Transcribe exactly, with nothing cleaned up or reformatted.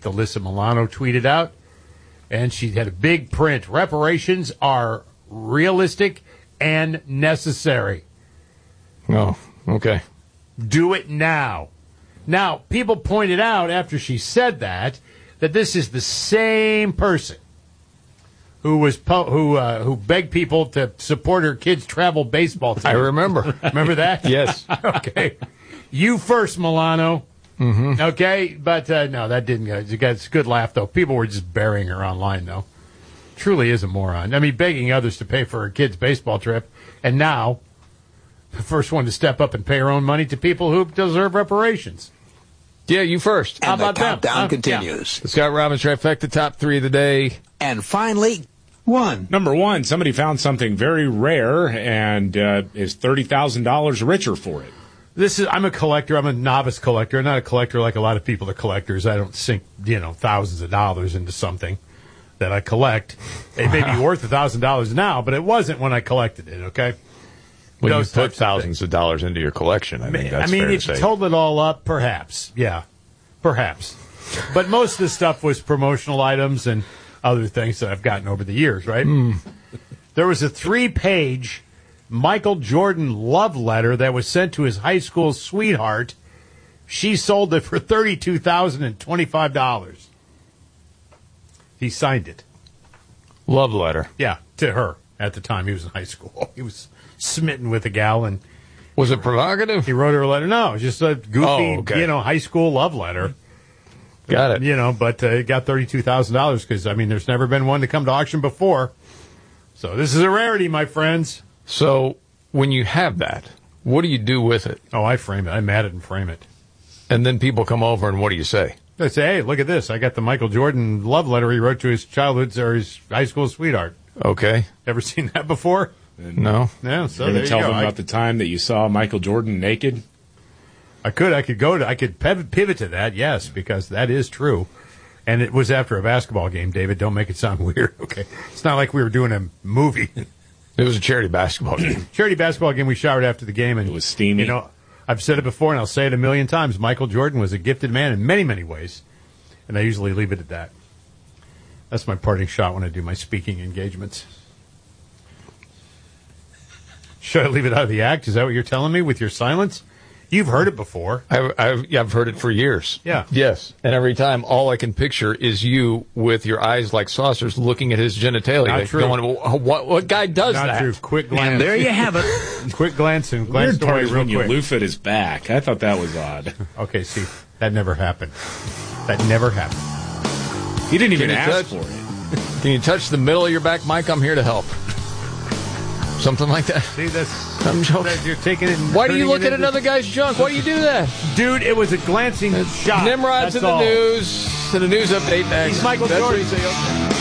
Alyssa Milano tweeted out, and she had a big print. Reparations are realistic and necessary. Oh, okay. Do it now. Now, people pointed out after she said that that this is the same person who was po- who uh, who begged people to support her kids' travel baseball team. I remember. Remember that? Yes. Okay. You first, Milano. Mm-hmm. Okay, but uh, no, that didn't go. It's a good laugh, though. People were just burying her online, though. Truly is a moron. I mean, begging others to pay for her kid's baseball trip, and now the first one to step up and pay her own money to people who deserve reparations. Yeah, you first. And How the about them? countdown Uh, continues. The Scott Robbins Trifecta top three of the day. And finally, one. Number one, somebody found something very rare and uh, is thirty thousand dollars richer for it. This is. I'm a collector. I'm a novice collector. I'm not a collector like a lot of people are collectors. I don't sink, you know, thousands of dollars into something that I collect. It may be worth a thousand dollars now, but it wasn't when I collected it. Okay. When Those you put types of thousands of dollars into your collection, I think that's I mean, fair to if you say. totaled it all up, perhaps, yeah, perhaps. But most of the stuff was promotional items and other things that I've gotten over the years, right? Mm. There was a three-page Michael Jordan love letter that was sent to his high school sweetheart. She sold it for thirty-two thousand twenty-five dollars. He signed it. Love letter. Yeah, to her at the time. He was in high school. He was smitten with a gal, and Was it provocative? he wrote her a letter. No, it was just a goofy, Oh, okay. you know, high school love letter. Got it. You know, but uh, it got thirty-two thousand dollars because, I mean, there's never been one to come to auction before. So this is a rarity, my friends. So when you have that, what do you do with it? Oh, I frame it. I mat it and frame it. And then people come over, and what do you say? I say, hey, look at this. I got the Michael Jordan love letter he wrote to his childhood or his high school sweetheart. Okay. Ever seen that before? No. Yeah, so You're there going you to tell go. them I, about the time that you saw Michael Jordan naked? I could. I could go to. I could pivot, pivot to that, yes, because that is true. And it was after a basketball game, David. Don't make it sound weird, okay? It's not like we were doing a movie. It was a charity basketball game. Charity basketball game, we showered after the game. And, It was steamy. You know, I've said it before, and I'll say it a million times. Michael Jordan was a gifted man in many, many ways. And I usually leave it at that. That's my parting shot when I do my speaking engagements. Should I leave it out of the act? Is that what you're telling me with your silence? You've heard it before. I've, I've, yeah, I've heard it for years. Yeah. Yes. And every time, all I can picture is you with your eyes like saucers looking at his genitalia. Not true. Going, well, what, what guy does Not that? true. Quick glance. And there you have it. Quick glance and glance Weird part away is real when you quick. loof at his back. I thought that was odd. Okay, see, that never happened. That never happened. He didn't even Can you ask touch- for it. Can you touch the middle of your back, Mike? I'm here to help. Something like that. See, that's I'm joking. that you're taking it. And Why do you turning look it at into- another guy's junk? Why do you do that? Dude, it was a glancing shot. Nimrod's That's in the all. news. In the news update next. He's Michael That's Jordan. what he said.